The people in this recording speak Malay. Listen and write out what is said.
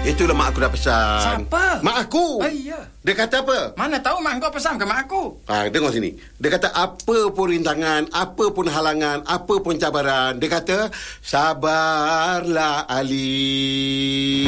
Itulah mak aku dah pesan. Siapa? Mak aku. Ya. Dia kata apa? Mana tahu mak kau pesan ke mak aku? Tengok sini. Dia kata apa pun rintangan, apa pun halangan, apa pun cabaran, dia kata sabarlah Ali.